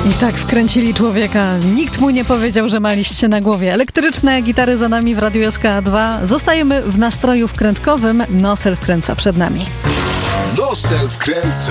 I tak wkręcili człowieka. Nikt mu nie powiedział, że ma liście na głowie. Elektryczne gitary za nami w Radiu SK2. Zostajemy w nastroju wkrętkowym. Nosel wkręca przed nami. Nosel wkręca.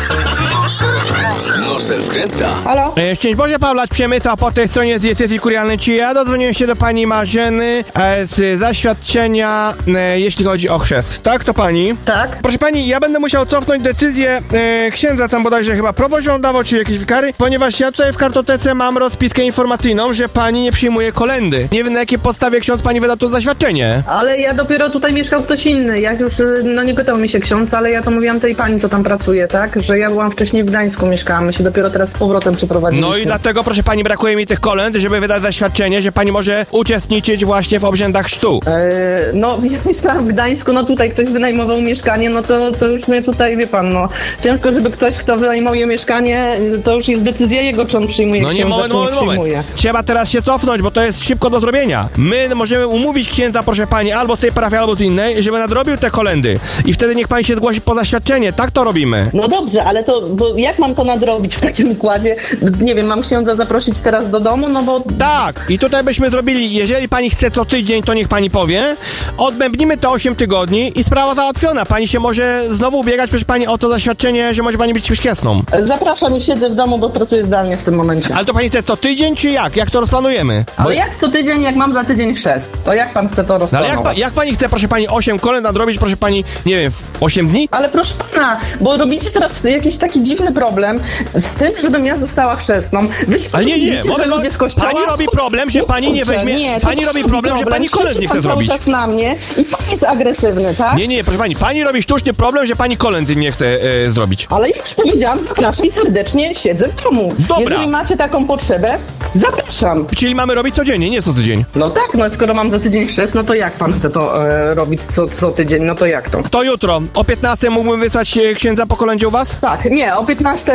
Nosel wkręca. Halo? Szczęść Boże, Pawlacz Przemysła po tej stronie z diecezji kurialnej. Czy ja dodzwoniłem się do pani Marzeny z zaświadczenia, jeśli chodzi o chrzest. Tak, to pani? Tak. Proszę pani, ja będę musiał cofnąć decyzję księdza, tam bodajże chyba proboszcz wam dawał, czy jakieś wikary, ponieważ ja tutaj w kartotece mam rozpiskę informacyjną, że pani nie przyjmuje kolendy. Nie wiem, na jakiej podstawie ksiądz pani wydał to zaświadczenie. Ale ja dopiero tutaj mieszkał ktoś inny. Jak już, nie pytał mi się ksiądz, ale ja to mówiłam tej pani, co tam pracuje, tak? Że ja byłam wcześniej w Gdańsku, mieszkałam. My się dopiero teraz z powrotem przeprowadziliśmy. No i dlatego, proszę pani, brakuje mi tych kolęd, żeby wydać zaświadczenie, że pani może uczestniczyć właśnie w obrzędach chrztu. No, ja mieszkałam w Gdańsku, no tutaj ktoś wynajmował mieszkanie, no to już mnie tutaj, wie pan, no ciężko, żeby ktoś, kto wynajmuje mieszkanie, to już jest decyzja jego, czy on przyjmuje No nie, księdza, moment. czy nie przyjmuje. Trzeba teraz się cofnąć, bo to jest szybko do zrobienia. My możemy umówić księdza, proszę pani, albo z tej parafii, albo z innej, żeby nadrobił te kolendy. I wtedy niech pani się zgłosi po zaświadczenie. Tak to robimy. No dobrze, ale to, bo jak mam to nadrobić w takim układzie? Nie wiem, mam księdza zaprosić teraz do domu, no bo... Tak, i tutaj byśmy zrobili, jeżeli pani chce co tydzień, to niech pani powie, odbębnimy te 8 tygodni i sprawa załatwiona. Pani się może znowu ubiegać, proszę pani, o to zaświadczenie, że może pani być czymś. Zapraszam i siedzę w domu, bo pracuję zdalnie w tym momencie. Ale to pani chce co tydzień, czy jak? Jak to rozplanujemy? Ale jak co tydzień, jak mam za tydzień chrzest? To jak pan chce to No rozplanować? ale jak pani chce, proszę pani, 8 kolęd nadrobić, proszę pani, nie wiem, w 8 dni? Ale proszę pana, bo robicie teraz jakiś taki dziwny problem z tym, żebym ja została chrzestną. Wy się Ale nie, widzicie, że ludzie z kościoła... pani robi problem, że pani nie weźmie... Nie, pani robi problem, że pani kolęd nie chce zrobić. Cały czas na mnie i pan jest agresywny, tak? Nie, proszę pani robi sztuczny problem, że pani kolędy nie chce zrobić. Ale jak już powiedziałam, zapraszam serdecznie, siedzę w domu. Dobra. Jeżeli macie taką potrzebę, zapraszam. Czyli mamy robić codziennie, nie co tydzień. No tak, no skoro mam za tydzień chrzest, no to jak pan chce to robić co tydzień, no to jak to? To jutro, o 15 mógłbym wysłać księdza po kolędzie u was? Tak, nie, o 15,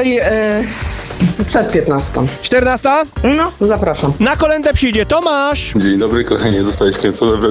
przed 15. 14? No, zapraszam. Na kolędę przyjdzie Tomasz! Dzień dobry, kochanie, dostałeś kręcone